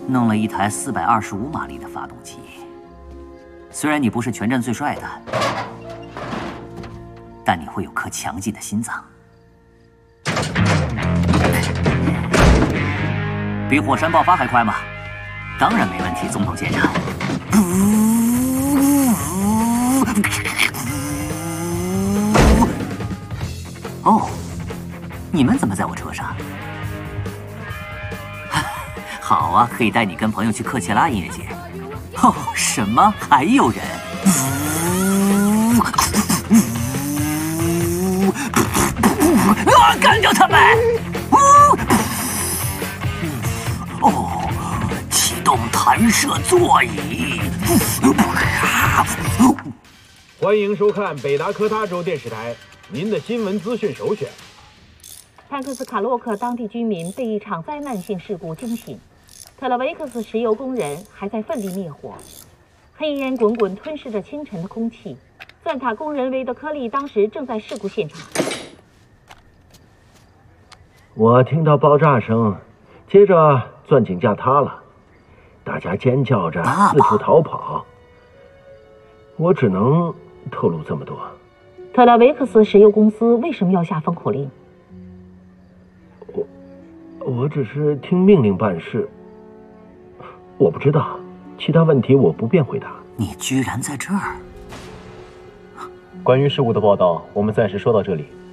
弄了一台425马力的发动机。虽然你不是全镇最帅的，但你会有颗强劲的心脏，比火山爆发还快吗？当然没问题，总统先生。哦，你们怎么在我车上？好啊，可以带你跟朋友去科切拉音乐节。哦，什么？还有人？干掉他们！哦，启动弹射座椅。 欢迎收看北达科他州电视台，您的新闻资讯首选。 坦克斯卡洛克当地居民被一场灾难性事故惊醒，特勒维克斯石油工人还在奋力灭火，黑烟滚滚吞噬着清晨的空气。钻塔工人韦德科利当时正在事故现场。 我听到爆炸声，接着钻井架塌了，大家尖叫着四处逃跑。我只能透露这么多。 特勒维克斯石油公司为什么要下封口令？ 我只是听命令办事，我不知道，其他问题我不便回答。 你居然在这儿！ 关于事故的报道，我们暂时说到这里。